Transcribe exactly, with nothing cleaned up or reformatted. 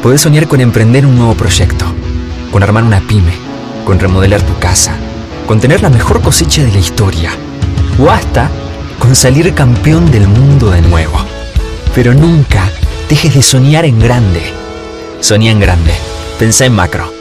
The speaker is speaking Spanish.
Podés soñar con emprender un nuevo proyecto, con armar una pyme, con remodelar tu casa, con tener la mejor cosecha de la historia, o hasta con salir campeón del mundo de nuevo. Pero nunca dejes de soñar en grande. Soñá en grande. Pensá en macro.